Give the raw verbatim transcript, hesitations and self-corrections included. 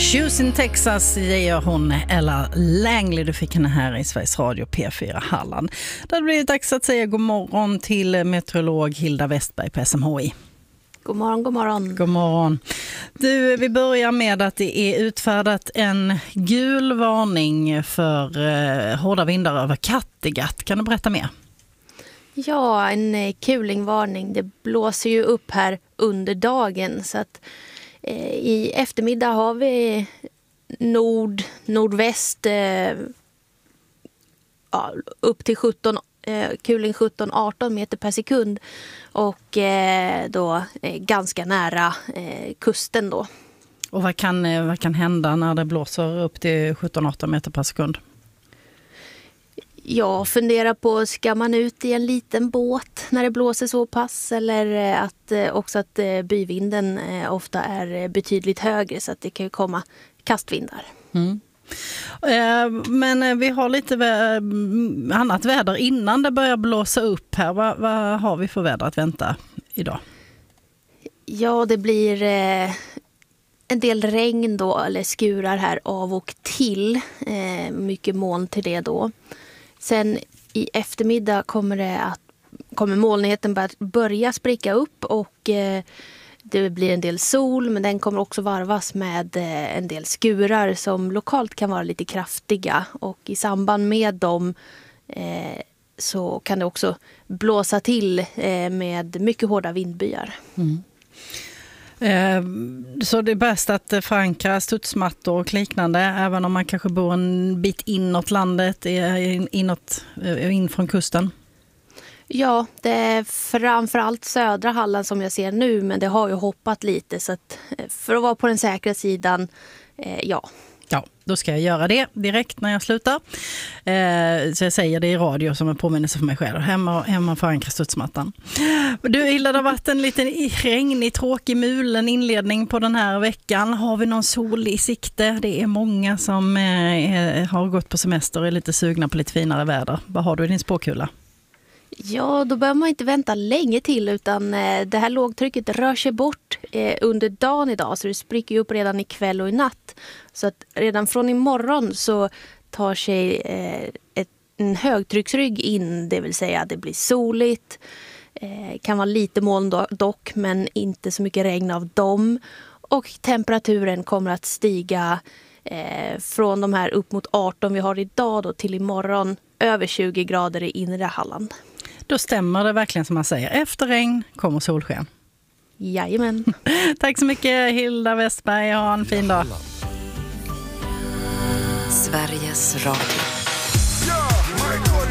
Houston, Texas gör hon Ella Langley. Du fick henne här i Sveriges Radio P fyra Halland. Det blir dags att säga god morgon till meteorolog Hilda Westberg på S M H I. God morgon, god morgon. God morgon. Du, vi börjar med att det är utfärdat en gul varning för eh, hårda vindar över Kattegatt. Kan du berätta mer? Ja, en kulingvarning. Det blåser ju upp här under dagen så att eh, i eftermiddag har vi nord, nordväst eh, ja, upp till sjutton, eh, kuling sjutton arton meter per sekund och eh, då eh, ganska nära eh, kusten då. Och vad kan, eh, vad kan hända när det blåser upp till sjutton arton meter per sekund? Jag funderar på, ska man ut i en liten båt när det blåser så pass, eller att också att byvinden ofta är betydligt högre så att det kan ju komma kastvindar. Mm. Men vi har lite vä- annat väder innan det börjar blåsa upp här. Vad, vad har vi för väder att vänta idag? Ja, det blir en del regn då, eller skurar här av och till. Mycket moln till det då. Sen i eftermiddag kommer, det att, kommer molnigheten börja spricka upp och eh, det blir en del sol, men den kommer också varvas med eh, en del skurar som lokalt kan vara lite kraftiga, och i samband med dem eh, så kan det också blåsa till eh, med mycket hårda vindbyar. Mm. Så det är bäst att förankra studsmattor och liknande, även om man kanske bor en bit inåt landet, inåt, in från kusten? Ja, det är framförallt södra Halland som jag ser nu, men det har ju hoppat lite, så att för att vara på den säkra sidan, ja. Ja, då ska jag göra det direkt när jag slutar. Eh, så jag säger det i radio som en påminnelse för mig själv. Hemma, hemma förankra studsmattan. Du, Hilda, det har varit en liten regnig, tråkig, mulen inledning på den här veckan. Har vi någon sol i sikte? Det är många som eh, har gått på semester och är lite sugna på lite finare väder. Vad har du i din spåkula? Ja, då behöver man inte vänta länge till, utan eh, det här lågtrycket rör sig bort eh, under dagen idag, så det spricker upp redan i kväll och i natt. Så att redan från imorgon så tar sig eh, ett, en högtrycksrygg in, det vill säga att det blir soligt. Eh, kan vara lite moln do- dock, men inte så mycket regn av dem. Och temperaturen kommer att stiga eh, från de här upp mot arton vi har idag då, till imorgon över tjugo grader i inre Halland. Då stämmer det verkligen som man säger. Efter regn kommer solsken. Jajamän. Tack så mycket, Hilda Westberg. Ha en fin dag. Sveriges Radio.